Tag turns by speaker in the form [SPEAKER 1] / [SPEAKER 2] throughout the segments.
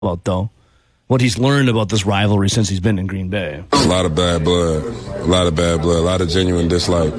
[SPEAKER 1] about, though, what he's learned about this rivalry since he's been in Green Bay.
[SPEAKER 2] A lot of bad blood, a lot of genuine dislike,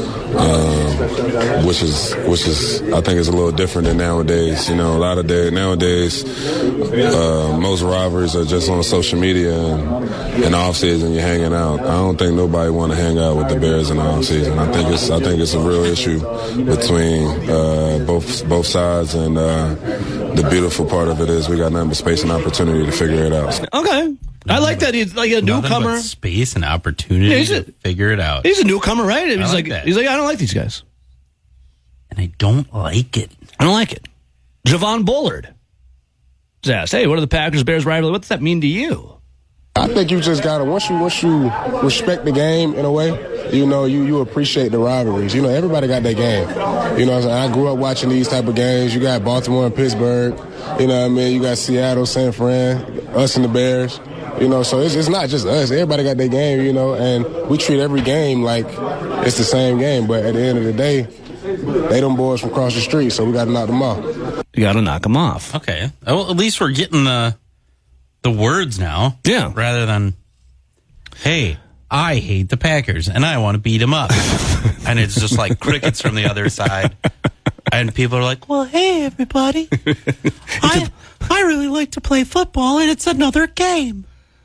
[SPEAKER 2] which is I think is a little different than nowadays. You know, nowadays most rivalries are just on social media and in the off season you're hanging out. I don't think nobody want to hang out with the Bears in the off season. I think it's a real issue between both sides, and the beautiful part of it is we got nothing but space and opportunity to figure it out.
[SPEAKER 1] Okay. I like that. He's like a newcomer.
[SPEAKER 3] Space and opportunity to figure it out.
[SPEAKER 1] He's a newcomer, right? He's like
[SPEAKER 3] that.
[SPEAKER 1] He's like, I don't like these guys.
[SPEAKER 3] And I don't like it.
[SPEAKER 1] I don't like it. Javon Bullard was asked, hey, what are the Packers-Bears rivalry? What does that mean to you?
[SPEAKER 4] I think you just gotta once you respect the game in a way, you know, you appreciate the rivalries. You know, everybody got their game. You know what I'm saying? I grew up watching these type of games. You got Baltimore and Pittsburgh. You know what I mean? You got Seattle, San Fran, us and the Bears. You know, so it's not just us. Everybody got their game, you know, and we treat every game like it's the same game. But at the end of the day, they them boys from across the street, so we got to knock them off.
[SPEAKER 1] You got to knock them off.
[SPEAKER 3] Okay. Well, at least we're getting the words now.
[SPEAKER 1] Yeah.
[SPEAKER 3] Rather than, hey, I hate the Packers and I want to beat them up. And it's just like crickets from the other side. And people are like, well, hey, everybody. I really like to play football, and it's another game.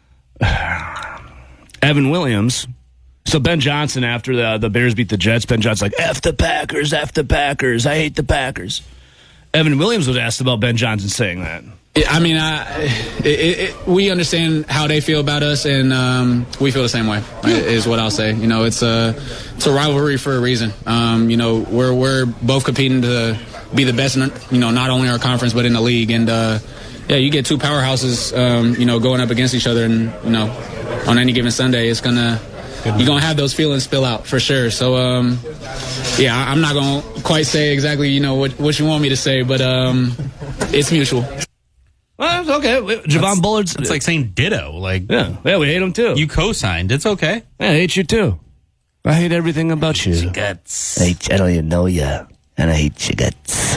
[SPEAKER 1] Evan Williams. So Ben Johnson, after the Bears beat the Jets, Ben Johnson's like, F the Packers, I hate the Packers. Evan Williams was asked about Ben Johnson saying that.
[SPEAKER 5] I mean, we understand how they feel about us, and we feel the same way, is what I'll say. You know, it's a rivalry for a reason. You know, we're both competing to be the best, you know, not only in our conference, but in the league. And, yeah, you get two powerhouses, you know, going up against each other, and, you know, on any given Sunday, you're going to have those feelings spill out for sure. So, yeah, I'm not going to quite say exactly, you know, what you want me to say, but it's mutual.
[SPEAKER 1] Well, okay. Javon Bullard's...
[SPEAKER 3] It's like saying ditto. Like,
[SPEAKER 1] yeah, we hate him too.
[SPEAKER 3] You co-signed. It's okay.
[SPEAKER 1] Yeah, I hate you too. I hate everything about you.
[SPEAKER 3] Your guts.
[SPEAKER 1] I don't even know you, and I hate your guts.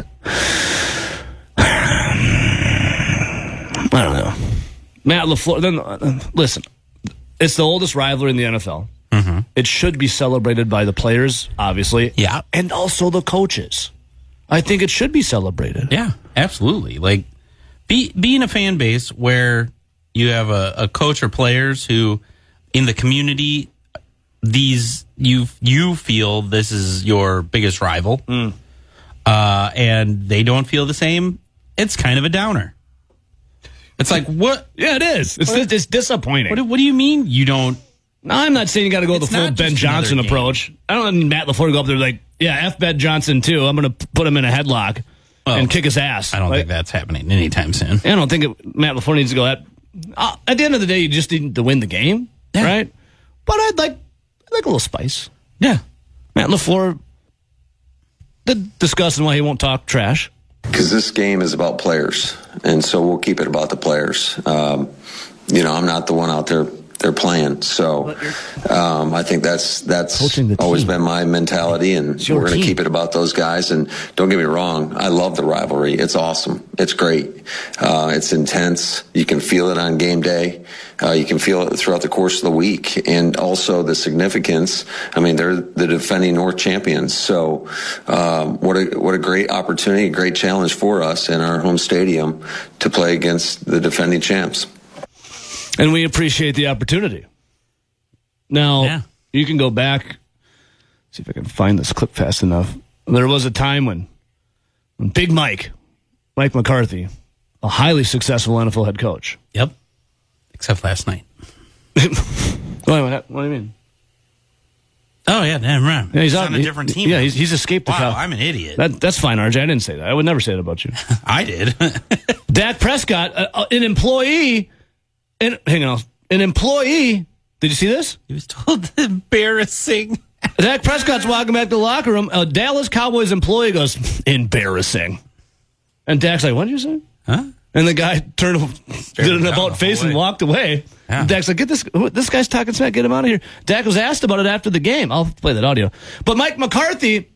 [SPEAKER 1] I don't know. Matt LaFleur... Then, listen, it's the oldest rivalry in the NFL.
[SPEAKER 3] Mm-hmm.
[SPEAKER 1] It should be celebrated by the players, obviously.
[SPEAKER 3] Yeah.
[SPEAKER 1] And also the coaches. I think it should be celebrated.
[SPEAKER 3] Yeah, absolutely. Like, being a fan base where you have a coach or players who, in the community, you feel this is your biggest rival, and they don't feel the same, it's kind of a downer. It's like, what?
[SPEAKER 1] Yeah, it is. It's disappointing.
[SPEAKER 3] What do you mean you don't?
[SPEAKER 1] No, I'm not saying you got to go the full Ben Johnson approach. I don't need Matt LaFleur to go up there like, yeah, F Ben Johnson too. I'm going to put him in a headlock and kick his ass.
[SPEAKER 3] I don't think that's happening anytime soon.
[SPEAKER 1] I don't think Matt LaFleur needs to go at the end of the day, you just need to win the game, right? But I'd like a little spice.
[SPEAKER 3] Yeah.
[SPEAKER 1] Matt LaFleur discussing why he won't talk trash.
[SPEAKER 6] Because this game is about players, and so we'll keep it about the players. You know, I'm not the one out there they're playing, so I think that's always been my mentality, and we're going to keep it about those guys. And don't get me wrong, I love the rivalry. It's awesome. It's great. It's intense. You can feel it on game day. You can feel it throughout the course of the week, and also the significance. I mean, they're the defending North champions, so what a great opportunity, a great challenge for us in our home stadium to play against the defending champs.
[SPEAKER 1] And we appreciate the opportunity. Now, you can go back, see if I can find this clip fast enough. There was a time when Big Mike McCarthy, a highly successful NFL head coach.
[SPEAKER 3] Yep. Except last night.
[SPEAKER 1] What do you mean?
[SPEAKER 3] Oh, yeah, damn right.
[SPEAKER 1] Yeah, he's
[SPEAKER 3] on a different team.
[SPEAKER 1] Yeah, he's escaped the
[SPEAKER 3] Wow, I'm an idiot.
[SPEAKER 1] That's fine, RJ. I didn't say that. I would never say that about you.
[SPEAKER 3] I did.
[SPEAKER 1] Dak Prescott, an employee... hang on. An employee. Did you see this?
[SPEAKER 3] He was told embarrassing.
[SPEAKER 1] Dak Prescott's walking back to the locker room. A Dallas Cowboys employee goes, embarrassing. And Dak's like, what did you say?
[SPEAKER 3] Huh?
[SPEAKER 1] And the guy did an about face and walked away.
[SPEAKER 3] Yeah.
[SPEAKER 1] And Dak's like, get this guy's talking smack. Get him out of here. Dak was asked about it after the game. I'll play that audio. But Mike McCarthy,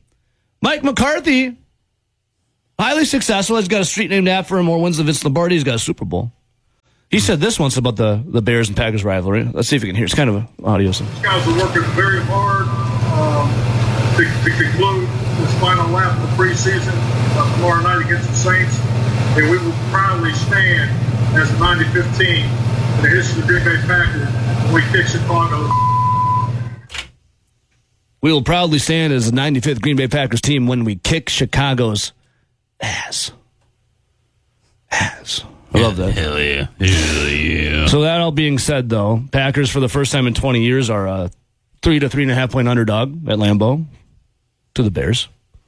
[SPEAKER 1] highly successful. He's got a street named after him, more wins than Vince Lombardi. He's got a Super Bowl. He said this once about the Bears and Packers rivalry. Let's see if we can hear. It's kind of audio.
[SPEAKER 7] These guys are working very hard to conclude this final lap of the preseason tomorrow night against the Saints. And we will proudly stand as the 95th team in the history of the Green Bay Packers when we kick Chicago.
[SPEAKER 1] We will proudly stand as the 95th Green Bay Packers team when we kick Chicago's ass. Ass. I love that.
[SPEAKER 3] Hell yeah. Hell yeah.
[SPEAKER 1] So that all being said, though, Packers for the first time in 20 years are a 3 to 3.5 point underdog at Lambeau to the Bears.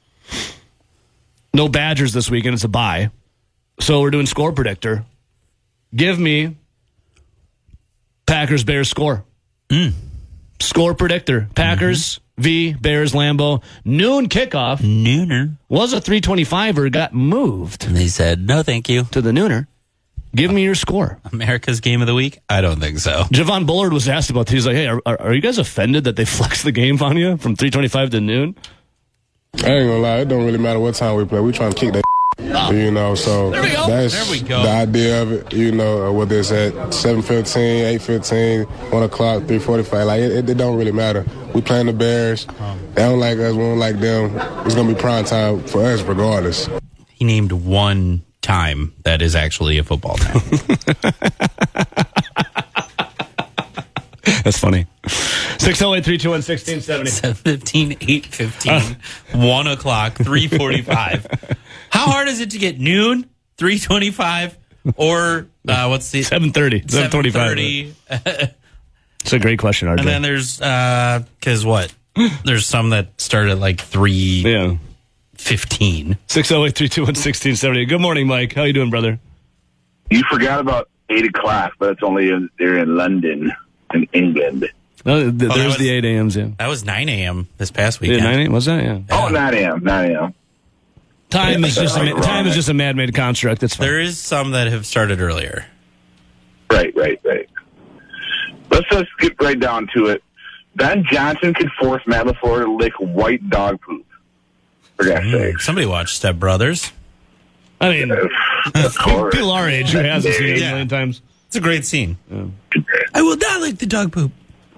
[SPEAKER 1] No Badgers this weekend. It's a bye. So we're doing score predictor. Give me Packers-Bears score. Score predictor. Packers v. Bears Lambeau. Noon kickoff.
[SPEAKER 3] Nooner.
[SPEAKER 1] Was a 325er, got moved.
[SPEAKER 3] And they said, no, thank you.
[SPEAKER 1] To the nooner. Give me your score.
[SPEAKER 3] America's game of the week? I don't think so.
[SPEAKER 1] Javon Bullard was asked about this. He's like, hey, are you guys offended that they flexed the game on you from 325 to noon?
[SPEAKER 4] I ain't gonna lie, it don't really matter what time we play. We trying to kick that. So that's the idea of it, whether it's at 7:15, 8:15, 1 o'clock, 3:45, like it don't really matter. We playing the Bears. They don't like us, we don't like them. It's going to be prime time for us regardless.
[SPEAKER 3] He named one time that is actually a football time.
[SPEAKER 1] That's funny. 608-321-1670.
[SPEAKER 3] 7:15, 8:15, 1 o'clock, 3:45. How hard is it to get noon, 3:25, or what's the
[SPEAKER 1] 7:30, 7:25? It's a great question, RJ.
[SPEAKER 3] And then there's because what? There's some that start at like 3:15.
[SPEAKER 1] 608-321-1670. Good morning, Mike. How you doing, brother?
[SPEAKER 8] You forgot about 8 o'clock, but it's only they're in London, in England.
[SPEAKER 1] No, there's the 8 a.m.s, yeah.
[SPEAKER 3] That was 9 a.m. this past weekend.
[SPEAKER 1] Yeah, 9 a.m. Was that? Yeah.
[SPEAKER 8] Oh, 9 a.m.
[SPEAKER 1] Time is just a man-made construct. That's fine.
[SPEAKER 3] There is some that have started earlier.
[SPEAKER 8] Right. Let's just get right down to it. Ben Johnson could force Matt LaFleur to lick white dog poop. For God's sake.
[SPEAKER 3] Somebody watched Step Brothers.
[SPEAKER 1] I mean, people our age who hasn't seen it a million times.
[SPEAKER 3] It's a great scene. Yeah. I will not lick the dog poop.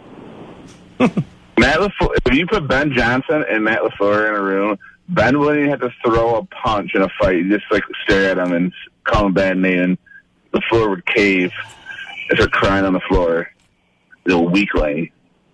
[SPEAKER 8] Matt LaFleur, if you put Ben Johnson and Matt LaFleur in a room, Ben wouldn't even have to throw a punch in a fight. You just stare at him and call him bad name, and LaFleur would cave and start crying on the floor. Little weakling.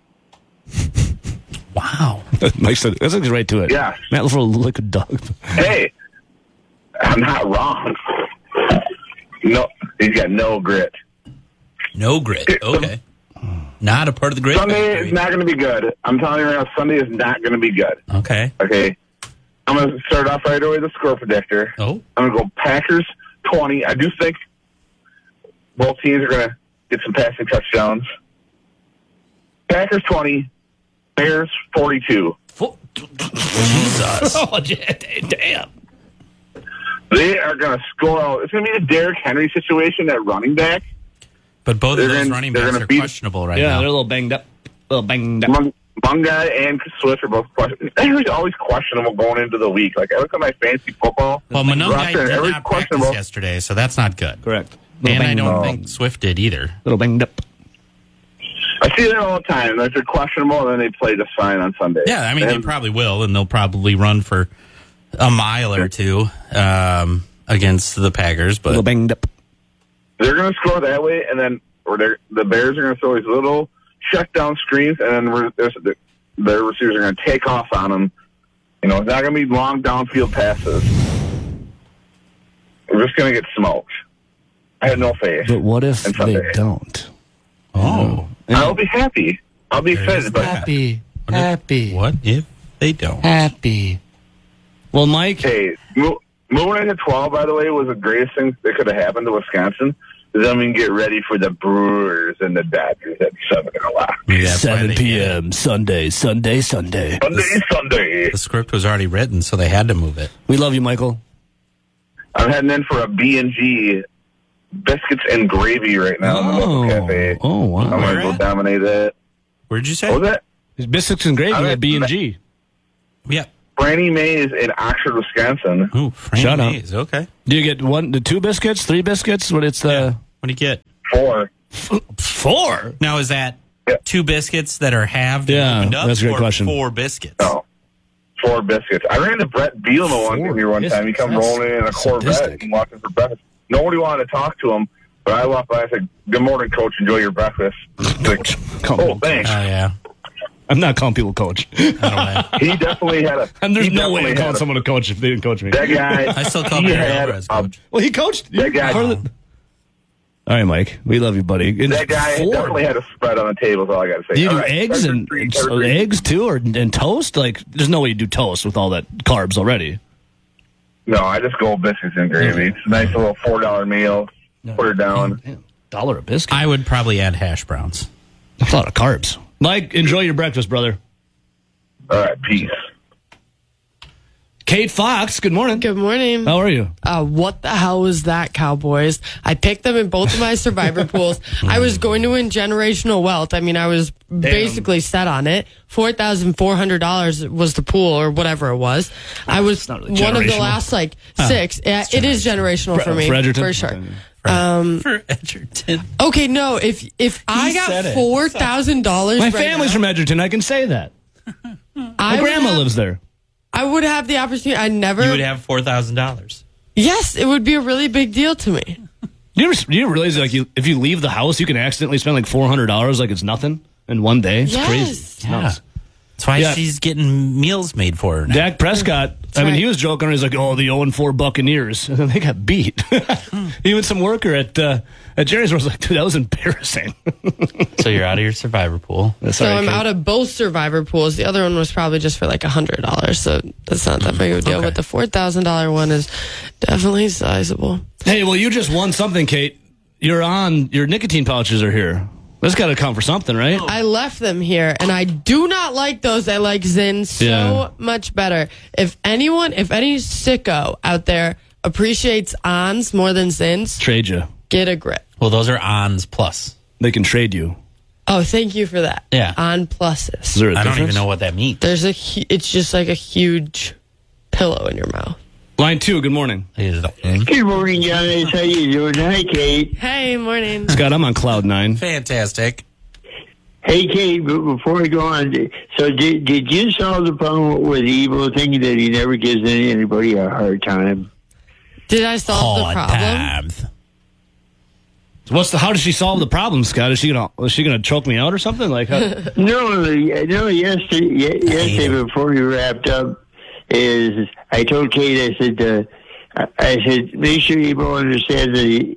[SPEAKER 1] Wow. Mike said, that's right to it.
[SPEAKER 8] Yeah.
[SPEAKER 1] Matt LaFleur lick a dog.
[SPEAKER 8] Hey, I'm not wrong. No, he's got no grit.
[SPEAKER 3] No grit. Okay. Not a part of the grit.
[SPEAKER 8] Sunday is not going to be good. I'm telling you right now, Sunday is not going to be good.
[SPEAKER 3] Okay.
[SPEAKER 8] I'm going to start off right away with the score predictor.
[SPEAKER 3] Oh.
[SPEAKER 8] I'm going to go Packers 20. I do think both teams are going to get some passing touchdowns. Packers 20, Bears 42.
[SPEAKER 3] Jesus.
[SPEAKER 1] Oh, damn.
[SPEAKER 8] They are going to score out. It's going to be the Derrick Henry situation at running back.
[SPEAKER 3] But both of those running backs are questionable right now.
[SPEAKER 1] Yeah, they're a little banged up.
[SPEAKER 8] Mungai and Swift are both questionable. Henry's always questionable going into the week. Like, I look at my fantasy football.
[SPEAKER 3] Well, Mungai did not practice yesterday, so that's not good.
[SPEAKER 1] Correct.
[SPEAKER 3] And I don't think Swift did either.
[SPEAKER 1] A little banged up.
[SPEAKER 8] I see that all the time. Like, they're questionable, and then they play just fine on Sunday.
[SPEAKER 3] Yeah, I mean, they probably will, and they'll probably run for a mile or two against the Packers. But
[SPEAKER 1] a little banged up.
[SPEAKER 8] They're going to score that way, and then the Bears are going to throw these little shutdown screens, and then their receivers are going to take off on them. It's not going to be long downfield passes. We're just going to get smoked. I have no faith.
[SPEAKER 1] But what if they don't?
[SPEAKER 8] Oh. I'll be happy. I'll be fed.
[SPEAKER 1] Happy.
[SPEAKER 3] What if they don't?
[SPEAKER 1] Happy. Well, Mike.
[SPEAKER 8] Hey, moving into 12, by the way, was the greatest thing that could have happened to Wisconsin. Then we can get ready for the Brewers and the Dodgers at 7 o'clock.
[SPEAKER 1] 7 p.m. Sunday.
[SPEAKER 3] The script was already written, so they had to move it.
[SPEAKER 1] We love you, Michael.
[SPEAKER 8] I'm heading in for a B&G biscuits and gravy right now in the local cafe.
[SPEAKER 1] Oh, wow.
[SPEAKER 8] I'm going to go dominate it.
[SPEAKER 3] Where'd you say?
[SPEAKER 8] What was that?
[SPEAKER 1] It's biscuits and gravy at B&G.
[SPEAKER 3] Yeah.
[SPEAKER 8] Franny Mays in Oxford, Wisconsin.
[SPEAKER 3] Oh, Franny Mays. Okay.
[SPEAKER 1] Do you get 2 biscuits, 3 biscuits? What do you get?
[SPEAKER 8] 4.
[SPEAKER 1] 4?
[SPEAKER 3] Now, is that 2 biscuits that are halved?
[SPEAKER 1] Yeah,
[SPEAKER 3] and up,
[SPEAKER 1] that's a great
[SPEAKER 3] or
[SPEAKER 1] question.
[SPEAKER 3] 4 biscuits?
[SPEAKER 8] No. 4 biscuits. I ran into Brett Bielema here one time. He come rolling in a Corvette and walking for breakfast. Nobody wanted to talk to him, but I walked by and said, "Good morning, Coach. Enjoy your breakfast." Like, thanks.
[SPEAKER 3] Oh, yeah.
[SPEAKER 1] I'm not calling people coach.
[SPEAKER 8] He definitely had a...
[SPEAKER 1] And there's no way to call someone a coach if they didn't coach me.
[SPEAKER 8] That guy...
[SPEAKER 3] I still call Barry Alvarez coach.
[SPEAKER 1] Well, he coached.
[SPEAKER 8] That guy...
[SPEAKER 1] All right, Mike. We love you, buddy.
[SPEAKER 8] That guy definitely had a spread on the table, is all I got to say.
[SPEAKER 1] Do you do eggs and eggs, too, and toast? Like, there's no way you do toast with all that carbs already.
[SPEAKER 8] No, I just go biscuits and gravy. It's a nice little $4 meal. Put it down.
[SPEAKER 1] $1 a biscuit?
[SPEAKER 3] I would probably add hash browns.
[SPEAKER 1] That's a lot of carbs. Mike, enjoy your breakfast, brother.
[SPEAKER 8] All right, peace.
[SPEAKER 1] Kate Fox, good morning.
[SPEAKER 9] Good morning.
[SPEAKER 1] How are you?
[SPEAKER 9] What the hell was that, Cowboys? I picked them in both of my survivor pools. I was going to win generational wealth. I mean, I was basically set on it. $4,400 was the pool or whatever it was. I was
[SPEAKER 1] really
[SPEAKER 9] one of the last 6. Yeah, it is generational for me, for sure.
[SPEAKER 3] For Edgerton.
[SPEAKER 9] Okay, no, if I got $4,000,
[SPEAKER 1] My family's from Edgerton. I can say that. My grandma lives there.
[SPEAKER 9] I would have the opportunity.
[SPEAKER 3] You would have $4,000.
[SPEAKER 9] Yes, it would be a really big deal to me.
[SPEAKER 1] Do you realize like if you leave the house, you can accidentally spend like $400 like it's nothing in one day? It's crazy. It's nuts.
[SPEAKER 3] That's why she's getting meals made for her now.
[SPEAKER 1] Dak Prescott, he was joking. He's like, "Oh, the 0-4 Buccaneers," and then they got beat. Even some worker at Jerry's was like, "Dude, that was embarrassing."
[SPEAKER 3] So you're out of your survivor pool.
[SPEAKER 9] So I'm out of both survivor pools. The other one was probably just for like $100, so that's not that big of a deal. Okay. But the $4,000 one is definitely sizable.
[SPEAKER 1] Hey, well, you just won something, Kate. Your nicotine pouches are here. That's got to come for something, right?
[SPEAKER 9] I left them here, and I do not like those. I like Zyn so much better. If any sicko out there appreciates Ons more than Zyns,
[SPEAKER 1] trade you.
[SPEAKER 9] Get a grip.
[SPEAKER 3] Well, those are Ons Plus.
[SPEAKER 1] They can trade you.
[SPEAKER 9] Oh, thank you for that.
[SPEAKER 3] Yeah.
[SPEAKER 9] On Pluses.
[SPEAKER 1] Is there a difference?
[SPEAKER 3] I don't even know what that means.
[SPEAKER 9] It's just like a huge pillow in your mouth.
[SPEAKER 1] Line 2, good morning.
[SPEAKER 10] Good morning, guys. How you doing? Hi, Kate.
[SPEAKER 9] Hey, morning.
[SPEAKER 1] Scott, I'm on cloud 9.
[SPEAKER 3] Fantastic.
[SPEAKER 10] Hey, Kate, before I go on, so did you solve the problem with Evo, thinking that he never gives anybody a hard time?
[SPEAKER 9] Did I solve the problem?
[SPEAKER 1] How does she solve the problem, Scott? Is she gonna choke me out or something? Like
[SPEAKER 10] No. Yesterday before you wrapped up, I told Kate, I said, make sure Evo understands that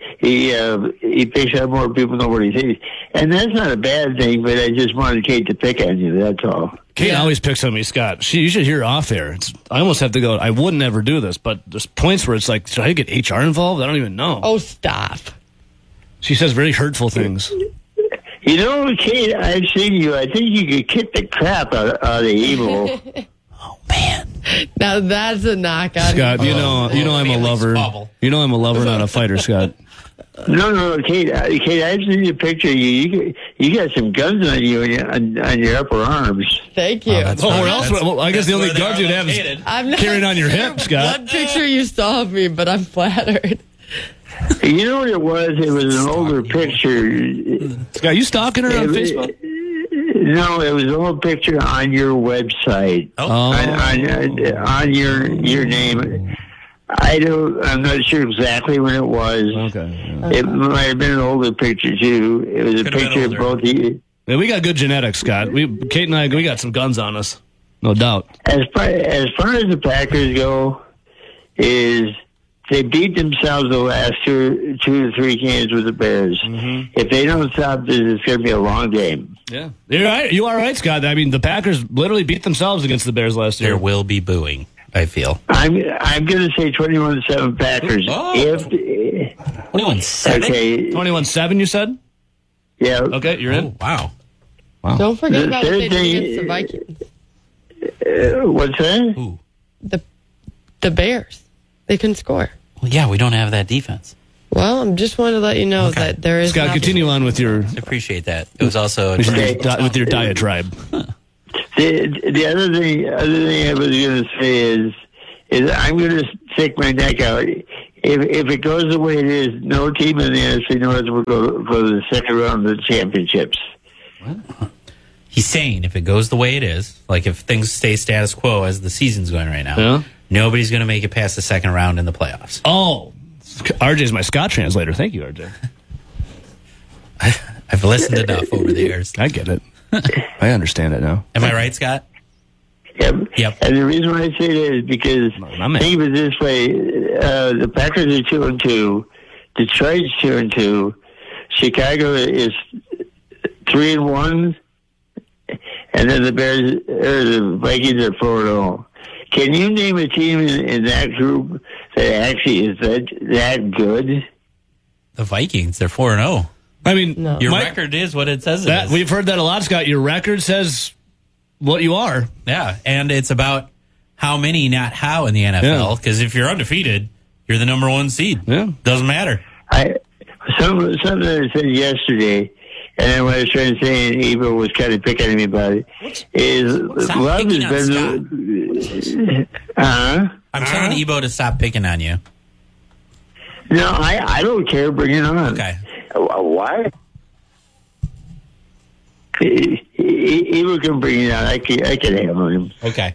[SPEAKER 10] he picks up more people than what he thinks. And that's not a bad thing, but I just wanted Kate to pick on you, that's all.
[SPEAKER 1] Kate always picks on me, Scott. You should hear her off air. I almost have to go, I wouldn't ever do this, but there's points where it's like, should I get HR involved? I don't even know.
[SPEAKER 9] Oh, stop.
[SPEAKER 1] She says very hurtful things.
[SPEAKER 10] You know, Kate, I've seen you. I think you could kick the crap out of Evo.
[SPEAKER 3] Oh, man.
[SPEAKER 9] Now that's a knock on
[SPEAKER 1] Scott, you know I'm a lover. You know I'm a lover, not a fighter, Scott.
[SPEAKER 10] No, Kate, I've seen your picture. You got some guns on you on your upper arms.
[SPEAKER 9] Thank you.
[SPEAKER 1] Where else? Well, I guess the only guns you'd have is carrying on your hip, Scott.
[SPEAKER 9] One picture you saw of me, but I'm flattered.
[SPEAKER 10] You know what it was? It was an older picture.
[SPEAKER 1] Scott, you stalking her on Facebook?
[SPEAKER 10] No, it was an old picture on your website. On your name. I'm not sure exactly when it was.
[SPEAKER 1] Okay.
[SPEAKER 10] It might have been an older picture too. It was a picture of both of you.
[SPEAKER 1] Yeah, we got good genetics, Scott. Kate and I, we got some guns on us, no doubt.
[SPEAKER 10] As far as the Packers go, is they beat themselves the last two to three games with the Bears. Mm-hmm. If they don't stop this, it's going to be a long game.
[SPEAKER 1] Yeah, you're right. You are right, Scott. I mean, the Packers literally beat themselves against the Bears last year.
[SPEAKER 3] There will be booing, I feel.
[SPEAKER 10] I'm going to say 21-7 Packers.
[SPEAKER 3] Oh. 21-7?
[SPEAKER 10] Okay.
[SPEAKER 1] 21-7, you said?
[SPEAKER 10] Yeah.
[SPEAKER 1] Okay, you're in.
[SPEAKER 3] Wow.
[SPEAKER 9] Don't forget about what they did against the Vikings.
[SPEAKER 10] What's that?
[SPEAKER 3] Ooh.
[SPEAKER 9] The Bears. They couldn't score.
[SPEAKER 3] Well, yeah, we don't have that defense.
[SPEAKER 9] Well, I just wanted to let you know that there is.
[SPEAKER 1] Scott, continue on with your.
[SPEAKER 3] I appreciate that. It was also
[SPEAKER 1] with your diatribe.
[SPEAKER 10] The other thing I was going to say is I'm going to stick my neck out if it goes the way it is, no team in the NFC North will go to the second round of the championships.
[SPEAKER 3] What? He's saying if it goes the way it is, like if things stay status quo as the season's going right now, nobody's going to make it past the second round in the playoffs.
[SPEAKER 1] Oh, RJ's my Scott translator. Thank you, RJ.
[SPEAKER 3] I've listened enough over the years.
[SPEAKER 1] I get it. I understand it now.
[SPEAKER 3] Am I right, Scott?
[SPEAKER 10] Yep. And the reason why I say that is because think of it this way: the Packers are 2-2, Detroit's 2-2, Chicago is 3-1, and then the Bears or the Vikings are 4-0. Can you name a team in that group that actually is that good?
[SPEAKER 3] The Vikings, they're 4-0.
[SPEAKER 1] I mean,
[SPEAKER 3] your record is what it says it is.
[SPEAKER 1] We've heard that a lot, Scott. Your record says what you are.
[SPEAKER 3] Yeah, and it's about how many, not how in the NFL. Because if you're undefeated, you're the number one seed.
[SPEAKER 1] Yeah.
[SPEAKER 3] Doesn't matter.
[SPEAKER 10] Something I said yesterday, and then what I was trying to say, and Eva was kind of picking at me about it, is love has been...
[SPEAKER 3] I'm telling Ebo to stop picking on you.
[SPEAKER 10] No, I don't care. Bring it on.
[SPEAKER 3] Okay.
[SPEAKER 10] Why? Eva can bring it on. I can handle him.
[SPEAKER 3] Okay.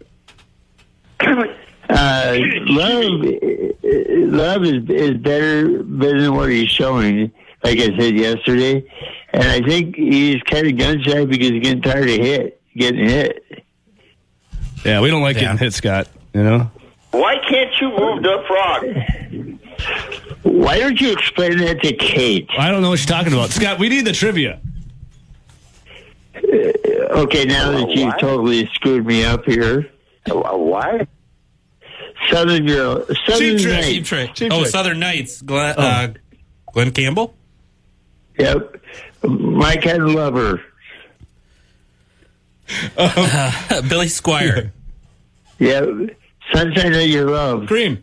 [SPEAKER 10] Love is better than what he's showing, like I said yesterday. And I think he's kind of gun shy because he's getting tired of getting hit.
[SPEAKER 1] Yeah, we don't like getting hit, Scott. You know?
[SPEAKER 11] Why can't you move the frog?
[SPEAKER 10] Why don't you explain that to Kate?
[SPEAKER 1] I don't know what you're talking about. Scott, we need the trivia.
[SPEAKER 10] Okay, now that you totally screwed me up here.
[SPEAKER 11] Why?
[SPEAKER 10] Southern Girl.
[SPEAKER 3] Cheap Trick. Southern Knights. Glenn Campbell?
[SPEAKER 10] Yep. My kind of lover.
[SPEAKER 3] Billy Squire.
[SPEAKER 10] Yep. Sunshine of Your Love.
[SPEAKER 1] Cream.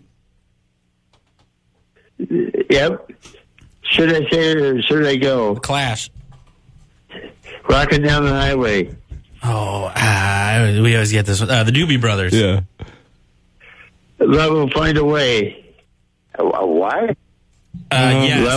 [SPEAKER 10] Yep. Should I say it or should I go?
[SPEAKER 3] Clash.
[SPEAKER 10] Rocking Down the Highway.
[SPEAKER 3] Oh, we always get this one. The Doobie Brothers.
[SPEAKER 1] Yeah.
[SPEAKER 10] Love Will Find a Way.
[SPEAKER 11] Why?
[SPEAKER 3] Yes.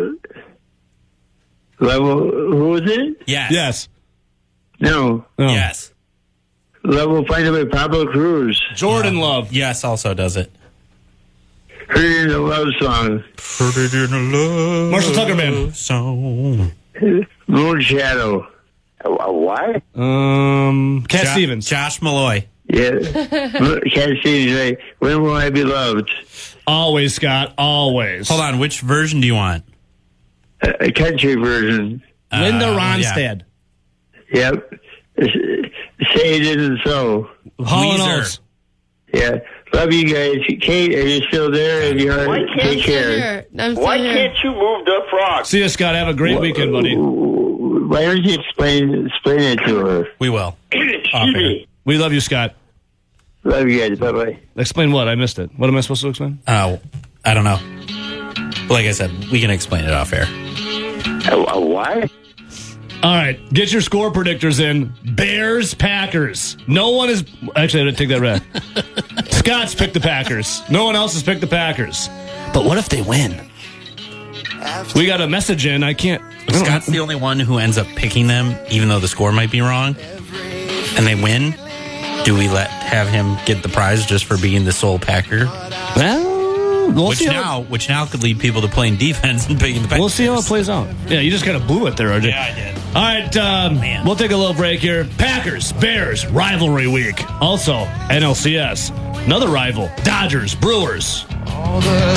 [SPEAKER 10] Level, who is it?
[SPEAKER 3] Yes.
[SPEAKER 10] No.
[SPEAKER 3] Yes.
[SPEAKER 10] Love Will Find a Way, Pablo Cruz.
[SPEAKER 1] Jordan Love.
[SPEAKER 3] Yes, also does it.
[SPEAKER 10] Heard It in a Love Song.
[SPEAKER 3] Heard It in a Love
[SPEAKER 1] Marshall Tucker Band.
[SPEAKER 3] Song.
[SPEAKER 10] Moon Shadow.
[SPEAKER 11] Why?
[SPEAKER 1] Cat Stevens.
[SPEAKER 3] Josh Malloy.
[SPEAKER 10] Yeah. Cat Stevens, right? When Will I Be Loved?
[SPEAKER 1] Always, Scott. Always.
[SPEAKER 3] Hold on. Which version do you want?
[SPEAKER 10] A country version.
[SPEAKER 1] Linda Ronstadt.
[SPEAKER 10] Yeah. Yep. Say It Isn't So.
[SPEAKER 1] Hall & Oates.
[SPEAKER 10] Yeah. Love you guys. Kate, are you still there? If you are, take care.
[SPEAKER 11] Why can't you move the frog?
[SPEAKER 1] See you, Scott. Have a great weekend, buddy.
[SPEAKER 10] Why don't you explain it to her?
[SPEAKER 3] We will.
[SPEAKER 1] We love you, Scott.
[SPEAKER 10] Love you guys. Bye-bye.
[SPEAKER 1] Explain what? I missed it. What am I supposed to explain?
[SPEAKER 3] I don't know. Like I said, we can explain it off air.
[SPEAKER 11] Why?
[SPEAKER 1] All right. Get your score predictors in. Bears, Packers. No one is... Actually, I didn't take that red. Scott's picked the Packers. No one else has picked the Packers. But what if they win? We got a message in. I can't...
[SPEAKER 3] Scott's the only one who ends up picking them, even though the score might be wrong, and they win. Do we have him get the prize just for being the sole Packer?
[SPEAKER 1] Well,
[SPEAKER 3] which now could lead people to playing defense and picking the Packers.
[SPEAKER 1] We'll see how it plays out. Yeah, you just kind of blew it there, RJ.
[SPEAKER 3] Yeah, I did.
[SPEAKER 1] All right, we'll take a little break here. Packers, Bears, rivalry week. Also, NLCS, another rival. Dodgers, Brewers.
[SPEAKER 12] All the